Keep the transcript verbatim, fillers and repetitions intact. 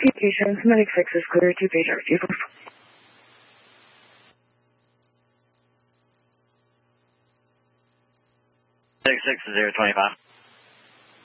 patients, medic six is clear to patient receivers. Medic six is zero twenty-five.